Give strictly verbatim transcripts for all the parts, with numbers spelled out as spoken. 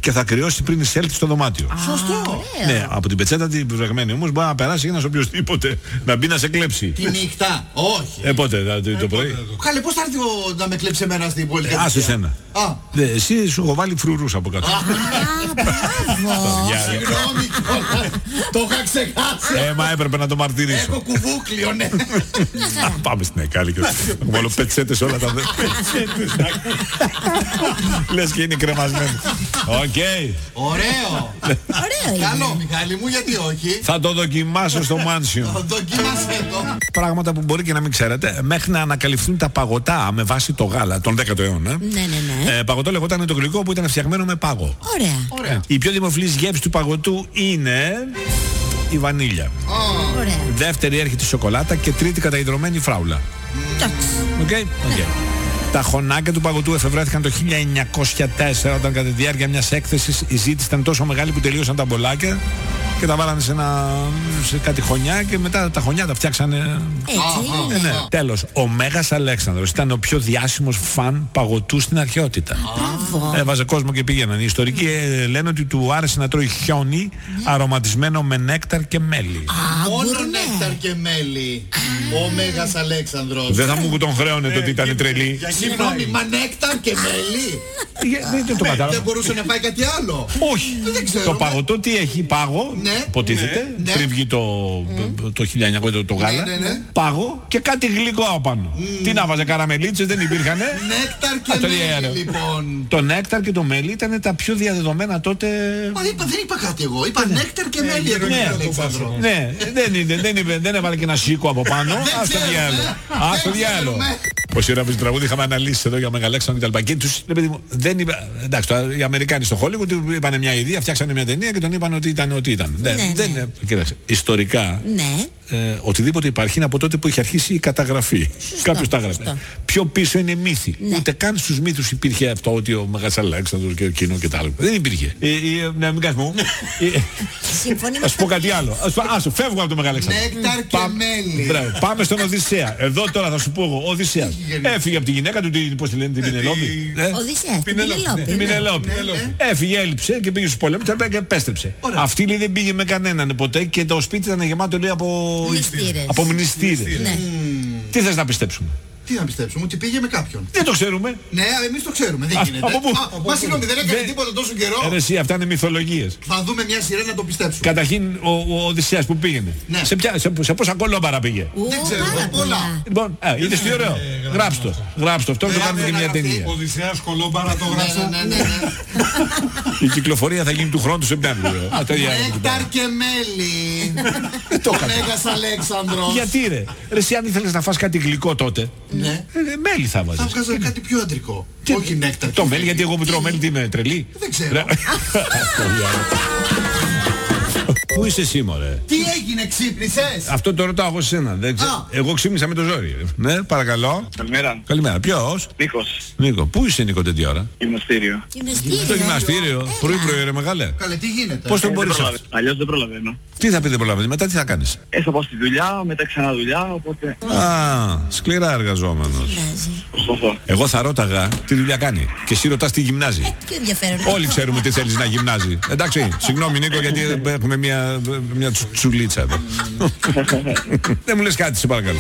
και θα κρυώσει πριν εισέλθει στο δωμάτιο. Σωστό. Ναι, από την πετσέτα την βρεγμένη όμως μπορεί να περάσει ένας οποιοσδήποτε να μπει να σε κλέψει. Τη νύχτα, όχι. Ε, πότε, το, το πρωί. Καλέ, πώς θα έρθει ο, να με κλέψει εμένα στην πόλη. Ε, άσε σένα. Α. Δε, εσύ σου έχω βάλει φρουρούς από κάτω. Συγγνώμη, το είχα ξεχάσει. Ε, μα έπρεπε να το μαρτυρήσω. Έχω κουβούκλιο, ναι. Πάμε στην Εκάλη και μόνο πετσέτες όλα τα δε. Λες και είναι κρεμασμένο. Οκ. Ωραίο. Καλό, Μιχάλη μου, γιατί όχι. Θα το δοκιμάσω στο Μάνσιο. Δοκίμασέ το. Πράγματα που μπορεί και να μην ξέρετε, μέχρι να ανακαλυφθούν τα παγωτά με βάση το γάλα τον δέκατο αιώνα. Ναι, ναι, ναι. Ε, παγωτό λεγόταν το γλυκό που ήταν φτιαγμένο με πάγο. Ωραία. Ωραία. Η πιο δημοφιλής γεύση του παγωτού είναι η βανίλια. Ωραία. Δεύτερη έρχεται η σοκολάτα και τρίτη καταϊδρωμένη φράουλα. Εντάξει. Οκ. Okay? Okay. Τα χωνάκια του παγωτού εφευρέθηκαν το χίλια εννιακόσια τέσσερα όταν κατά τη διάρκεια μιας έκθεσης η ζήτηση ήταν τόσο μεγάλη που τελείωσαν τα μπολάκια και τα βάλανε σε, ένα, σε κάτι χωνιά και μετά τα χωνιά τα φτιάξανε. Έτσι. Ε, ναι. Τέλος, ο Μέγας Αλέξανδρος ήταν ο πιο διάσημος φαν παγωτού στην αρχαιότητα. Έβαζε κόσμο και πήγαιναν. Οι ιστορικοί ε, λένε ότι του άρεσε να τρώει χιόνι αρωματισμένο με νέκταρ και μέλι. Μόνο νέκταρ και μέλι. Ο Μέγας Αλέξανδρος. Δεν θα μου τον χρέωνε το ότι ήταν τρελή. Συγγνώμη, μα νέκταρ και μέλι. Δεν το κατάλαβα. Δεν μπορούσε να φάει κάτι άλλο. Όχι. Δεν ξέρω. Το παγωτό τι έχει, πάγο, Ναι. ποτίθεται, Ναι. πριν βγει το, το χίλια εννιακόσια το γάλα, Ναι, ναι, ναι. πάγο και κάτι γλυκό απάνω. Τι να βάζε, καραμελίτσες δεν υπήρχανε. Νέκταρ και Αυτό μέλι, διέρευε. λοιπόν. Το νέκταρ και το μέλι ήταν τα πιο διαδεδομένα τότε. Μα είπα, δεν είπα κάτι εγώ. Είπα νέκταρ και μέλι. Εδώ είναι ο Αλέξανδρος. Ναι, δεν, είναι, δεν, είπε, δεν έβαλε και ένα σίκο από πάνω. Δεν Ας το ξέρουμε. διάλογο. Ας το Δεν διάλογο. ξέρουμε. Πως η Ραβής τραγούδι είχαμε αναλύσει εδώ για Μεγαλέξανδρο και τα λοιπά. Και τους, ρε παιδί μου, δεν είπα, εντάξει, τώρα οι Αμερικάνοι στο Hollywood του είπανε μια ιδέα, φτιάξανε μια ταινία και τον είπαν ότι ήταν ό,τι ήταν. Ναι, δεν, δεν, ναι. κοίταξε, ιστορικά, Ναι. ε, οτιδήποτε υπάρχει είναι από τότε που είχε αρχίσει η καταγραφή. Κάποιος τα έγραφε. σωστό. Πιο πίσω είναι μύθοι. Ναι. Ούτε καν στους μύθους υπήρχε αυτό ότι ο Μέγας Αλέξανδρος και εκείνο και τα άλλα. Δεν υπήρχε. Ε, ε, ναι, μην κάνεις μου. Ε, Συμφωνεί με Ας πω κάτι άλλο. Ας, ας, φεύγουμε από το Μέγα Αλέξανδρο. Νέκταρ και Πα- μέλι. Μπράβο, πάμε στον Οδυσσέα. Εδώ τώρα θα σου πω εγώ. Ο Οδυσσέας έφυγε από τη γυναίκα του, την- πώς τη λένε, την Πινελόπη. Ε, Οδυσσέας, την Πινελόπη, Πινελόπη. Την ναι. Πινελόπη. Έφυγε, έλειψε και πήγε στους πολέμους και επέστρεψε. Αυτή λέει δεν πήγε με κανέναν ποτέ και το σπίτι ήταν γεμάτο λέει από Μνηστήρες. από μνηστήρες. Ναι. Τι θες να πιστέψουμε? Τι να πιστέψουμε, ότι πήγε με κάποιον. Δεν το ξέρουμε. Ναι, εμείς το ξέρουμε, δεν Α, γίνεται. από πού? Α, Μα συγγνώμη, δεν έκανε Δεν- τίποτα τόσο Ε, καιρό. ρε, εσύ, αυτά είναι μυθολογίες. Θα δούμε μια σειρά να το πιστέψουμε. Καταρχήν ο, ο Οδυσσέας που πήγαινε. Ναι. Σε, ποια, σε, σε πόσα κολόμπαρα πήγε? Ου, Δεν ξέρω, πάρα πολλά. πολλά. Λοιπόν, α, είδες τι ωραίο. Γράψτε το. Γράψτε το. Αυτό το Ε, κάνουμε και ναι, μια ναι, ταινία. Οδυσσέας Κολόμπαρα το Ναι, γράψα. ναι, ναι, ναι. Η κυκλοφορία θα γίνει του χρόνου του Σεπτέμβριου. Α, το διάλογο. Νέκταρ και μέλι. Το Ο έκανα. Μέγας Αλέξανδρος. Γιατί ρε, ρε εσύ αν ήθελες να φας κάτι γλυκό τότε, Ναι. ε, μέλι θα Θα βάζεις. βγάζα κάτι πιο αντρικό. Τι- Όχι νέκταρ. Το και μέλι, γιατί εγώ που τρώω μέλι τι είμαι, τρελή. Δεν ξέρω. Ρε. Αυτό διάλογο. Πού είσαι εσύ μωρέ? Τι έγινε, ξύπνησες? Αυτό το ρωτάω εγώ σε σένα. Δεν ξέρω. Α. Εγώ ξύπνησα με το ζόρι. Ναι, παρακαλώ. Καλημέρα. Καλημέρα. Ποιος? Νίκος. Νίκο. Πού είσαι Νίκο τέτοια ώρα? Γυμναστήριο. Γυμναστήριο. Στο γυμναστήριο. Πρωί πρωί ρε μεγάλε. Καλέ, τι γίνεται? Πώς το Ε, δεν μπορείς? προλαβαίνω. Αλλιώς δεν προλαβαίνω. Τι θα πει δεν προλαβαίνεις, μετά τι θα κάνεις? Ε, θα πάω στη δουλειά, μετά ξανά δουλειά, οπότε Α, σκληρά εργαζόμενος. Γυμνάζει. προσπαθώ. Εγώ θα ρώταγα τι δουλειά κάνει. Και εσύ ρωτάς τι γυμνάζει. Πιο ενδιαφέρον. Όλοι ξέρουμε τι θέλεις να γυμνάζει. Εντάξει, συγγνώμη Νίκο γιατί έχουμε μια, μια τσου- τσουλίτσα εδώ. Δεν μου λες κάτι σε παρακαλώ.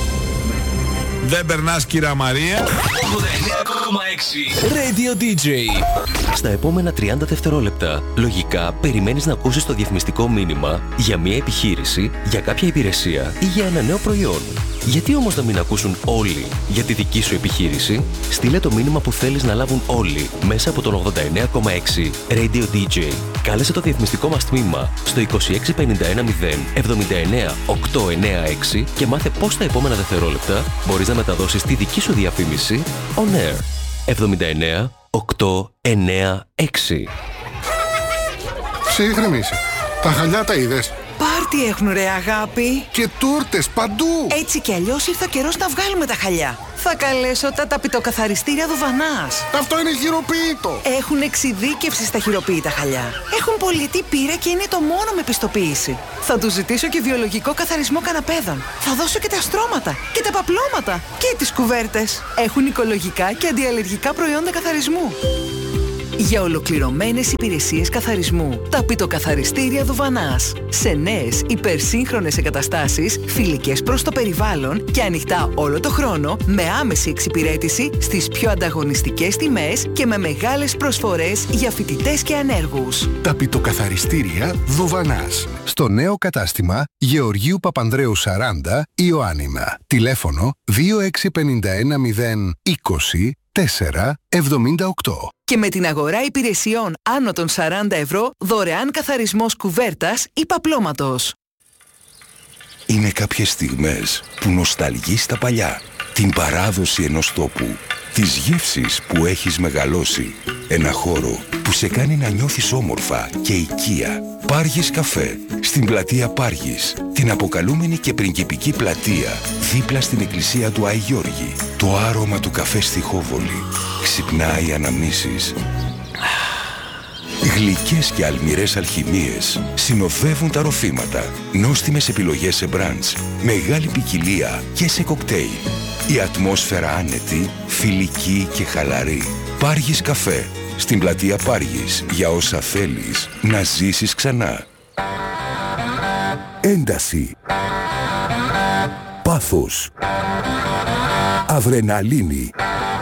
Δεν περνάς κυρία Μαρία. ογδόντα εννέα κόμμα έξι Radio ντι τζέι. Στα επόμενα τριάντα δευτερόλεπτα, λογικά περιμένεις να ακούσεις το διαφημιστικό μήνυμα για μια επιχείρηση, για κάποια υπηρεσία ή για ένα νέο προϊόν. Γιατί όμως να μην ακούσουν όλοι για τη δική σου επιχείρηση? Στείλε το μήνυμα που θέλεις να λάβουν όλοι μέσα από τον ογδόντα εννέα κόμμα έξι Radio ντι τζέι. Κάλεσε το διαφημιστικό μας τμήμα στο είκοσι έξι πενήντα ένα μηδέν εβδομήντα εννέα οκτακόσια ενενήντα έξι και μάθε πώς τα επόμενα δευτερόλεπτα μπορείς να μεταδώσεις τη δική σου διαφήμιση on air. εβδομήντα εννέα οκτακόσια ενενήντα έξι. Ψύχρεμη. Τα χαλιά τα είδες? Πάρτι έχουν ρε αγάπη. Και τούρτες παντού. Έτσι κι αλλιώς ήρθε ο καιρός να βγάλουμε τα χαλιά. Θα καλέσω τα ταπητοκαθαριστήρια Δουβανάς. Αυτό είναι χειροποίητο. Έχουν εξειδίκευση στα χειροποίητα χαλιά. Έχουν πολιτή πείρα και είναι το μόνο με πιστοποίηση. Θα τους ζητήσω και βιολογικό καθαρισμό καναπέδων. Θα δώσω και τα στρώματα και τα παπλώματα και τις κουβέρτες. Έχουν οικολογικά και αντιαλλεργικά προϊόντα καθαρισμού. Για ολοκληρωμένες υπηρεσίες καθαρισμού, ταπητοκαθαριστήρια Δουβανάς. Σε νέες υπερσύγχρονες εγκαταστάσεις, φιλικές προς το περιβάλλον και ανοιχτά όλο το χρόνο, με άμεση εξυπηρέτηση στις πιο ανταγωνιστικές τιμές και με μεγάλες προσφορές για φοιτητές και ανέργους. Ταπητοκαθαριστήρια Δουβανάς. Στο νέο κατάστημα Γεωργίου Παπανδρέου σαράντα, Ιωάννινα. Τηλέφωνο δύο έξι πέντε ένα μηδέν είκοσι τέσσερα εβδομήντα οκτώ. Και με την αγορά υπηρεσιών άνω των σαράντα ευρώ, δωρεάν καθαρισμός κουβέρτας ή παπλώματος. Είναι κάποιες στιγμές που νοσταλγείς τα παλιά, την παράδοση ενός τόπου, τις γεύσεις που έχεις μεγαλώσει, ένα χώρο που σε κάνει να νιώθεις όμορφα και οικία. Πάργης Καφέ, στην πλατεία Πάργης, την αποκαλούμενη και πριγκιπική πλατεία, δίπλα στην εκκλησία του Άι Γιώργη. Το άρωμα του καφέ στη Χόβολη ξυπνάει αναμνήσεις. Γλυκές και αλμυρές αλχημίες συνοδεύουν τα ροφήματα. Νόστιμες επιλογές σε μπραντς, μεγάλη ποικιλία και σε κοκτέιλ. Η ατμόσφαιρα άνετη, φιλική και χαλαρή. Πάργης Καφέ, στην πλατεία Πάργης, για όσα θέλεις να ζήσεις ξανά. Ένταση. Πάθος. Αδρεναλίνη.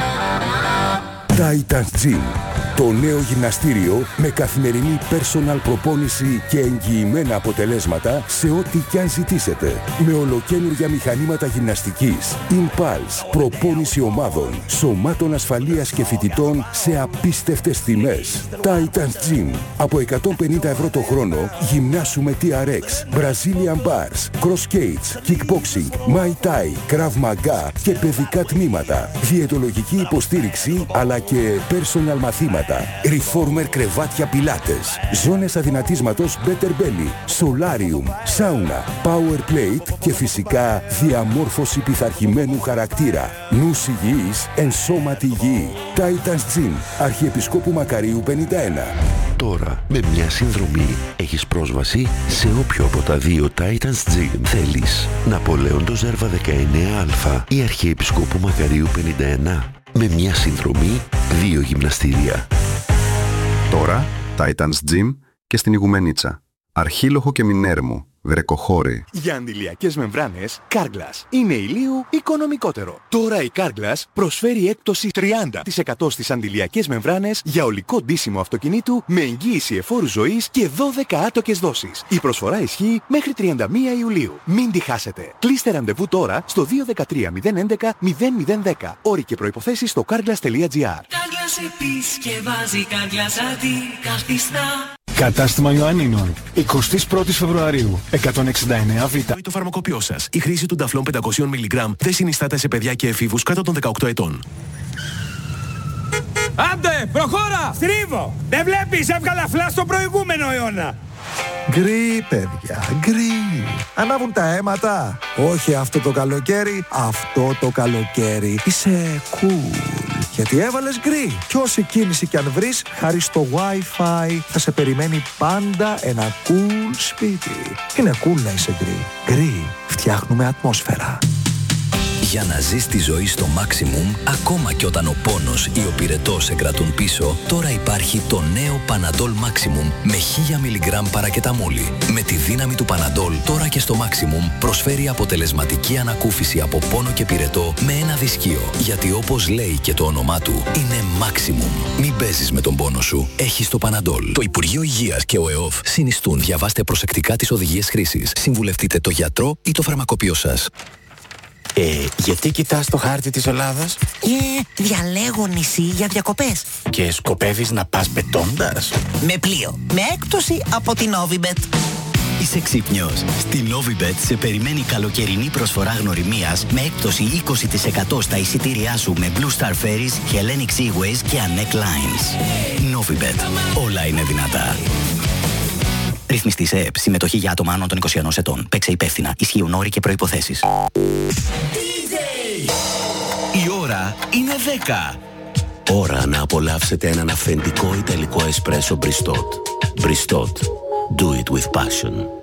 Titans Gym. Το νέο γυμναστήριο με καθημερινή personal προπόνηση και εγγυημένα αποτελέσματα σε ό,τι κι αν ζητήσετε. Με ολοκαίνουργια μηχανήματα γυμναστικής, Impulse, προπόνηση ομάδων, σωμάτων ασφαλείας και φοιτητών σε απίστευτες τιμές. Titans Gym. Από εκατόν πενήντα ευρώ το χρόνο γυμνάσου με τι αρ εξ, Brazilian Bars, Cross Cage, Kickboxing, Muay Thai, Krav Maga και παιδικά τμήματα. Διαιτολογική υποστήριξη αλλά και personal μαθήματα. Reformer κρεβάτια πιλάτες, ζώνες αδυνατίσματος Better Belly, Solarium, Sauna, Power Plate και φυσικά διαμόρφωση πειθαρχημένου χαρακτήρα. Νους υγιής, ενσώματη υγιή. Titans Gym, Αρχιεπισκόπου Μακαρίου πενήντα ένα. Τώρα, με μια συνδρομή, έχεις πρόσβαση σε όποιο από τα δύο Titans Gym θέλεις. Ναπολέοντος Ζέρβα δεκαεννέα Α ή Αρχιεπισκόπου Μακαρίου πενήντα ένα. Με μια συνδρομή, δύο γυμναστήρια. Τώρα, Titans Gym και στην Ιγουμενίτσα. Αρχίλοχο και Μινέρμου. Βρεκοχώρη. Για αντιλιακές μεμβράνες, Carglass είναι ηλίου οικονομικότερο. Τώρα η Carglass προσφέρει έκπτωση τριάντα τοις εκατό στις αντιλιακές μεμβράνες για ολικό ντύσιμο αυτοκινήτου με εγγύηση εφόρου ζωής και δώδεκα άτοκες δόσεις. Η προσφορά ισχύει μέχρι τριάντα μία Ιουλίου. Μην τη χάσετε. Κλείστε ραντεβού τώρα στο δύο ένα τρία μηδέν έντεκα μηδέν μηδέν δέκα. Όροι και προϋποθέσεις στο carglass τελεία τζι άρ. Carglass επισκευάζει, Carglass αντικαθιστά. Κατάστημα Ιωαννίνων, εικοστή πρώτη Φεβρουαρίου, εκατόν εξήντα εννέα Β. Το φαρμακοποιό σας. Η χρήση του Νταφλόν πεντακόσια μιλιγκράμμ δεν συνιστάται σε παιδιά και εφήβους κάτω των δεκαοκτώ ετών. Άντε, προχώρα! Στρίβω! Δεν βλέπεις, έβγαλα φλα στο προηγούμενο αιώνα. Γκρι, παιδιά, γκρι. Ανάβουν τα αίματα. Όχι αυτό το καλοκαίρι, αυτό το καλοκαίρι. Είσαι cool. Γιατί έβαλες γκρι. Κι όση κίνηση κι αν βρεις, χάρη στο Wi-Fi, θα σε περιμένει πάντα ένα cool σπίτι. Είναι cool να είσαι γκρι. Γκρι. Φτιάχνουμε ατμόσφαιρα. Για να ζεις τη ζωή στο maximum, ακόμα και όταν ο πόνος ή ο πυρετός σε κρατούν πίσω, τώρα υπάρχει το νέο Panadol Maximum με χίλια μιλιγκράμμ παρακεταμόλη. Με τη δύναμη του Panadol, τώρα και στο maximum, προσφέρει αποτελεσματική ανακούφιση από πόνο και πυρετό με ένα δυσκείο. Γιατί όπως λέει και το όνομά του, είναι maximum. Μην παίζεις με τον πόνο σου. Έχεις το Panadol. Το Υπουργείο Υγείας και ο ΕΟΦ συνιστούν. Διαβάστε προσεκτικά τις οδηγίες χρήσης. Συμβουλευτείτε το γιατρό ή το φαρμακοποιό σας. Ε, γιατί κοιτάς το χάρτη της Ελλάδας? Ε, διαλέγω νησί για διακοπές. Και σκοπεύεις να πας πετώντας? Με πλοίο, με έκπτωση από την Novibet. Είσαι ξύπνιος. Στη Novibet σε περιμένει καλοκαιρινή προσφορά γνωριμίας με έκπτωση είκοσι τοις εκατό στα εισιτήριά σου με Blue Star Ferries, Hellenic Seaways και Anek Lines. Novibet. Όλα είναι δυνατά. Ρυθμιστή σε ΕΕΠ. Συμμετοχή για άτομα άνω των είκοσι ενός ετών. Παίξε υπεύθυνα. Ισχύουν όροι και προϋποθέσεις. Η ώρα είναι δέκα. Ώρα να απολαύσετε έναν αυθεντικό ιταλικό εσπρέσο Bristot. Bristot. Do it with passion.